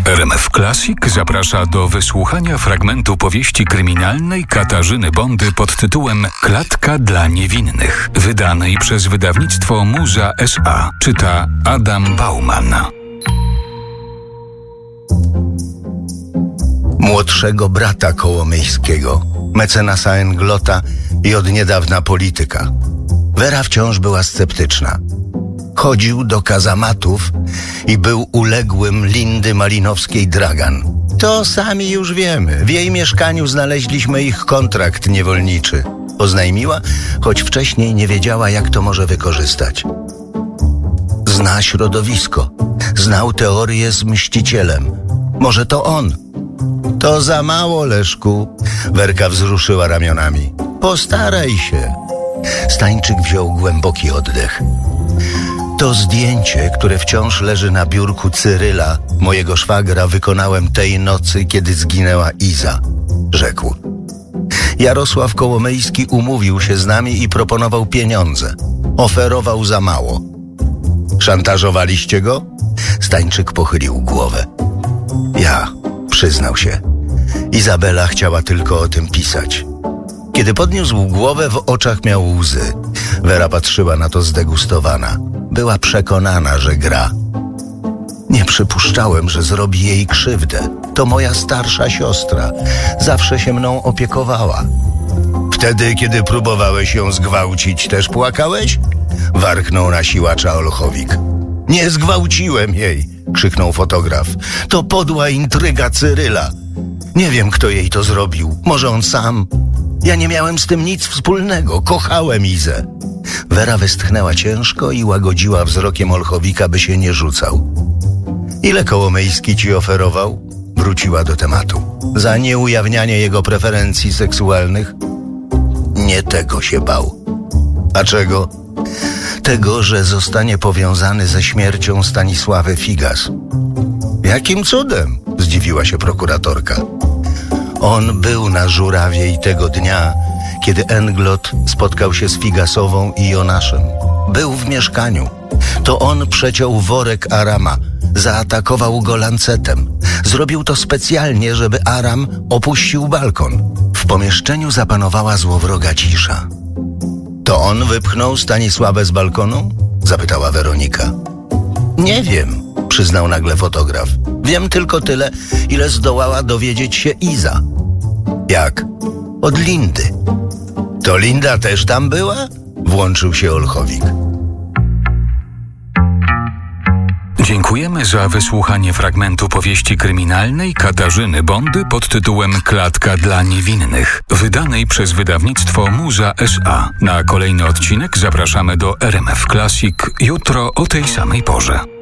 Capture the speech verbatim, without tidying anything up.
R M F Classic zaprasza do wysłuchania fragmentu powieści kryminalnej Katarzyny Bondy pod tytułem Klatka dla niewinnych, wydanej przez wydawnictwo Muza S A. Czyta Adam Bauman. Młodszego brata Kołomyjskiego, mecenasa Englota i od niedawna polityka. Wera wciąż była sceptyczna. Chodził do kazamatów i był uległym Lindy Malinowskiej-Dragan. To sami już wiemy. W jej mieszkaniu znaleźliśmy ich kontrakt niewolniczy. Oznajmiła, choć wcześniej nie wiedziała, jak to może wykorzystać. Zna środowisko. Znał teorię z mścicielem. Może to on. To za mało, Leszku. Werka wzruszyła ramionami. Postaraj się. Stańczyk wziął głęboki oddech. To zdjęcie, które wciąż leży na biurku Cyryla, mojego szwagra, wykonałem tej nocy, kiedy zginęła Iza, rzekł. Jarosław Kołomyjski umówił się z nami i proponował pieniądze. Oferował za mało. Szantażowaliście go? Stańczyk pochylił głowę. Ja, przyznał się. Izabela chciała tylko o tym pisać. Kiedy podniósł głowę, w oczach miał łzy. Wera patrzyła na to zdegustowana. Była przekonana, że gra. Nie przypuszczałem, że zrobi jej krzywdę. To moja starsza siostra. Zawsze się mną opiekowała. Wtedy, kiedy próbowałeś ją zgwałcić, też płakałeś? Warknął na siłacza Olchowik. Nie zgwałciłem jej, krzyknął fotograf. To podła intryga Cyryla. Nie wiem, kto jej to zrobił. Może on sam? Ja nie miałem z tym nic wspólnego. Kochałem Izę. Wera westchnęła ciężko i łagodziła wzrokiem Olchowika, by się nie rzucał. Ile Kołomyjski ci oferował? Wróciła do tematu. Za nieujawnianie jego preferencji seksualnych? Nie tego się bał. A czego? Tego, że zostanie powiązany ze śmiercią Stanisławy Figas. Jakim cudem? Zdziwiła się prokuratorka. On był na Żurawiej tego dnia, kiedy Englot spotkał się z Figasową i Jonaszem. Był w mieszkaniu. To on przeciął worek Arama. Zaatakował go lancetem. Zrobił to specjalnie, żeby Aram opuścił balkon. W pomieszczeniu zapanowała złowroga cisza. To on wypchnął Stanisławę z balkonu? Zapytała Weronika. Nie wiem, przyznał nagle fotograf. Wiem tylko tyle, ile zdołała dowiedzieć się Iza. Jak? Od Lindy. To Linda też tam była? Włączył się Olchowik. Dziękujemy za wysłuchanie fragmentu powieści kryminalnej Katarzyny Bondy pod tytułem Klatka dla niewinnych, wydanej przez wydawnictwo Muza S A. Na kolejny odcinek zapraszamy do R M F Classic jutro o tej samej porze.